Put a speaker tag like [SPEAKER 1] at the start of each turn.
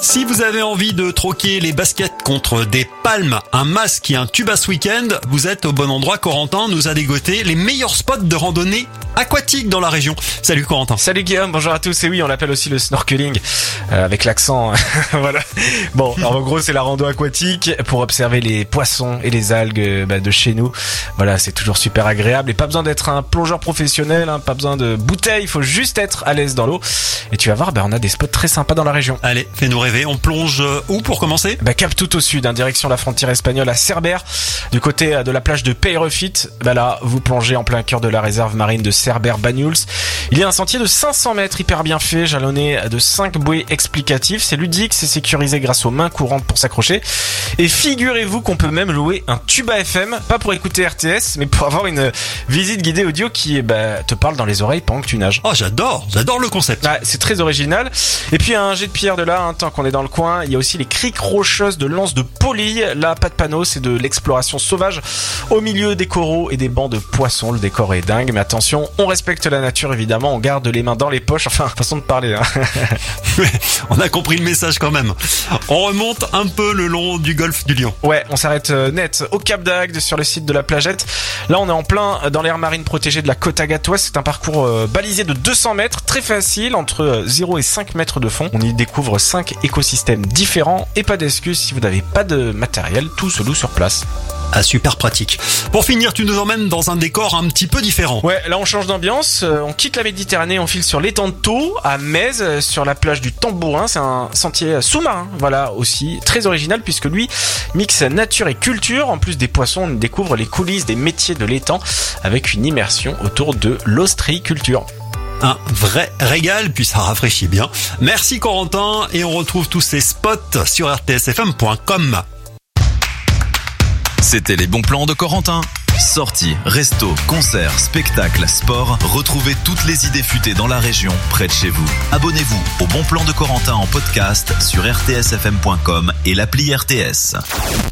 [SPEAKER 1] Si vous avez envie de troquer les baskets contre des palmes, un masque et un tuba ce week-end, vous êtes au bon endroit. Corentin nous a dégoté les meilleurs spots de randonnée aquatique dans la région. Salut Corentin.
[SPEAKER 2] Salut Guillaume, bonjour à tous. Et oui, on l'appelle aussi le snorkeling, avec l'accent. Voilà. Bon, alors en gros, c'est la rando aquatique pour observer les poissons et les algues de chez nous. Voilà, c'est toujours super agréable et pas besoin d'être un plongeur professionnel, pas besoin de bouteille, il faut juste être à l'aise dans l'eau. Et tu vas voir, on a des spots très sympas dans la région.
[SPEAKER 1] Allez, fais-nous rêver. On plonge où pour commencer?
[SPEAKER 2] Cap tout au sud, direction la frontière espagnole à Cerbère, du côté de la plage de Peyrefit. Là, vous plongez en plein cœur de la réserve marine de Cerbère-Banyuls. Il y a un sentier de 500 mètres hyper bien fait, jalonné de 5 bouées explicatives. C'est ludique, c'est sécurisé grâce aux mains courantes pour s'accrocher. Et figurez-vous qu'on peut même louer un tuba FM, pas pour écouter RTS, mais pour avoir une visite guidée audio qui te parle dans les oreilles pendant que tu nages.
[SPEAKER 1] Oh, j'adore le concept.
[SPEAKER 2] Ouais, c'est très original. Et puis un jet de pierre de là, tant qu'on est dans le coin, il y a aussi les criques rocheuses de l'anse de Poly. Là, pas de panneau, c'est de l'exploration sauvage au milieu des coraux et des bancs de poissons. Le décor est dingue, mais attention, on respecte la nature évidemment, on garde les mains dans les poches, enfin, façon de parler.
[SPEAKER 1] On a compris le message quand même. On remonte un peu le long du golfe du Lion.
[SPEAKER 2] Ouais, on s'arrête net au Cap d'Agde sur le site de la Plagette. Là, on est en plein dans l'aire marine protégée de la côte agatoise. C'est un parcours balisé de 200 mètres, très facile, entre 0 et 5 mètres de fond. On y découvre 5 écosystèmes différents et pas d'excuses si vous n'avez pas de matériel, tout se loue sur place.
[SPEAKER 1] Ah, super pratique. Pour finir, tu nous emmènes dans un décor un petit peu différent.
[SPEAKER 2] Ouais, là on change d'ambiance, on quitte la Méditerranée, on file sur l'étang de Thau, à Metz, sur la plage du Tambourin. C'est un sentier sous-marin, voilà, aussi très original puisque lui mixe nature et culture. En plus des poissons, on découvre les coulisses des métiers de l'étang avec une immersion autour de l'ostréiculture.
[SPEAKER 1] Un vrai régal, puis ça rafraîchit bien. Merci Corentin, et on retrouve tous ces spots sur rtsfm.com.
[SPEAKER 3] C'était les bons plans de Corentin. Sorties, restos, concerts, spectacles, sport. Retrouvez toutes les idées futées dans la région, près de chez vous. Abonnez-vous au Bon Plan de Corentin en podcast sur rtsfm.com et l'appli RTS.